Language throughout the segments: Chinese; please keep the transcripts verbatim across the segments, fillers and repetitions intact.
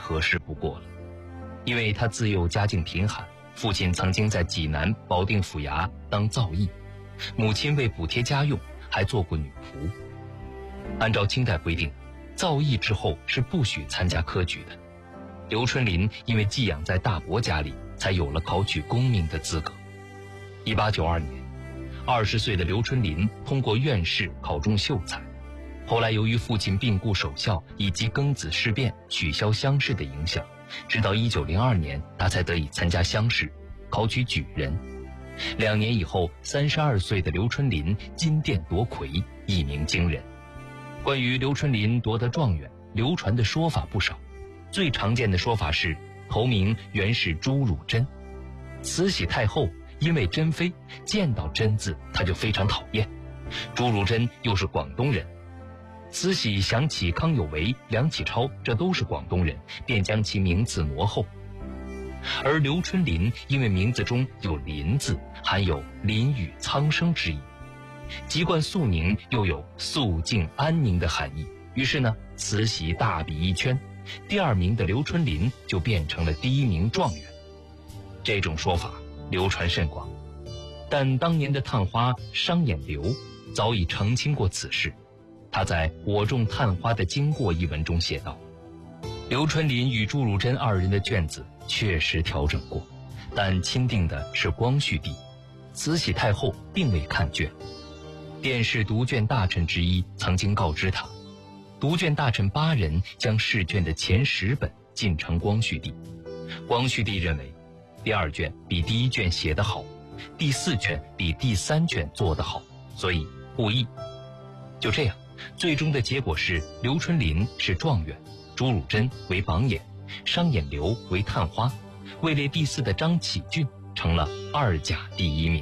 合适不过了。因为他自幼家境贫寒，父亲曾经在济南保定府衙当造诣，母亲为补贴家用还做过女仆。按照清代规定，造诣之后是不许参加科举的。刘春霖因为寄养在大伯家里，才有了考取功名的资格。一八九二年，二十岁的刘春霖通过院试考中秀才。后来由于父亲病故守孝以及庚子事变取消乡试的影响，直到一九零二年他才得以参加乡试，考取举人。两年以后，三十二岁的刘春霖金殿夺魁，一鸣惊人。关于刘春霖夺得状元，流传的说法不少。最常见的说法是头名原是朱汝珍，慈禧太后因为珍妃见到珍字她就非常讨厌，朱汝珍又是广东人，慈禧想起康有为、梁启超这都是广东人，便将其名字挪后。而刘春霖因为名字中有霖字，含有林雨苍生之意，籍贯肃宁又有肃静安宁的含义，于是呢，慈禧大笔一圈，第二名的刘春霖就变成了第一名状元。这种说法流传甚广，但当年的探花商眼刘早已澄清过此事。他在《我种探花的经过》一文中写道，刘春霖与朱汝珍二人的卷子确实调整过，但钦定的是光绪帝，慈禧太后并未看卷。殿试读卷大臣之一曾经告知他，读卷大臣八人将试卷的前十本进呈光绪帝，光绪帝认为第二卷比第一卷写得好，第四卷比第三卷做得好，所以不议。就这样，最终的结果是刘春霖是状元，朱汝珍为榜眼，商眼刘为探花，位列第四的张启俊成了二甲第一名。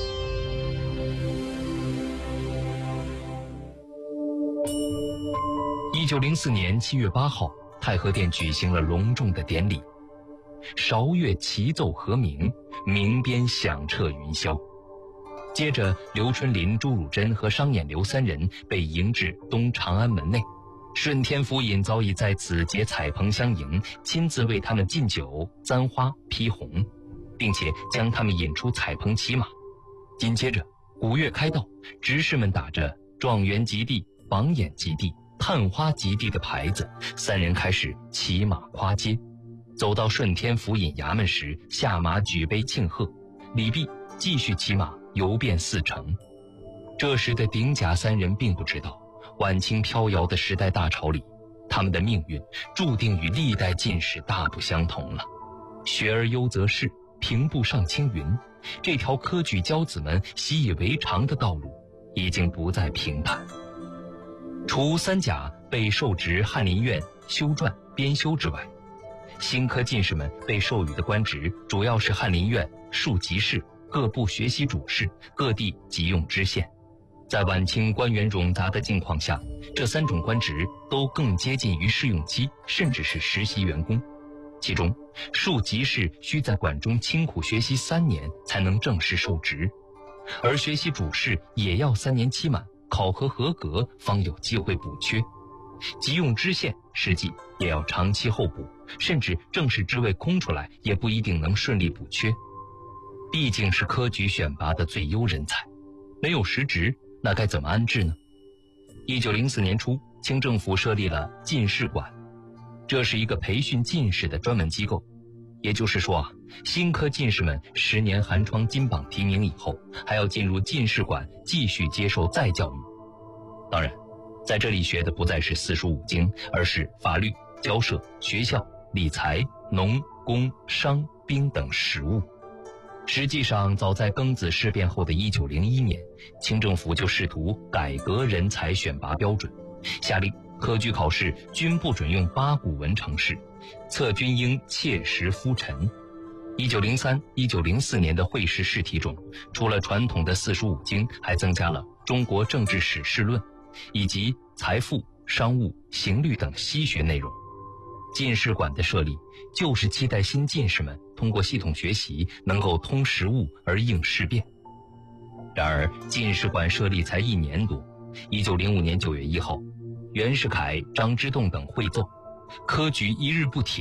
一九零四年七月八号，太和殿举行了隆重的典礼，韶乐齐奏和鸣，鸣鞭响彻云霄。接着，刘春霖、朱汝珍和商眼刘三人被迎至东长安门内，顺天府尹早已在此结彩棚相迎，亲自为他们敬酒、簪花、披红，并且将他们引出彩棚骑马。紧接着，鼓乐开道，执事们打着状元及第、榜眼及第、探花及第的牌子，三人开始骑马夸街。走到顺天府尹衙门时，下马举杯庆贺，李泌继续骑马游遍四城。这时的顶甲三人并不知道，晚清飘摇的时代大潮里，他们的命运注定与历代进士大不相同了。学而优则仕，平步上青云，这条科举骄子们习以为常的道路已经不再平坦。除三甲被授职翰林院修撰编修之外，新科进士们被授予的官职主要是翰林院、庶吉士、各部学习主事、各地急用知县。在晚清官员冗杂的境况下，这三种官职都更接近于试用期，甚至是实习员工。其中，庶吉士需在馆中清苦学习三年才能正式受职，而学习主事也要三年期满，考核合格方有机会补缺。急用知县实际也要长期候补，甚至正式职位空出来也不一定能顺利补缺。毕竟是科举选拔的最优人才，没有实职，那该怎么安置呢？一九零四年初，清政府设立了进士馆，这是一个培训进士的专门机构。也就是说啊，新科进士们十年寒窗金榜题名以后，还要进入进士馆继续接受再教育。当然，在这里学的不再是四书五经，而是法律、交涉、学校、理财、农、工、商、兵等实务。实际上，早在庚子事变后的一九零一年，清政府就试图改革人才选拔标准，下令科举考试均不准用八股文成试，测均应切实敷陈。一九零三、一九零四年的会试试题中，除了传统的四书五经，还增加了中国政治史试论，以及财富、商务、刑律等西学内容。进士馆的设立，就是期待新进士们通过系统学习，能够通实务而应事变。然而，进士馆设立才一年多，一九零五年九月一号，袁世凯、张之洞等会奏，科举一日不停。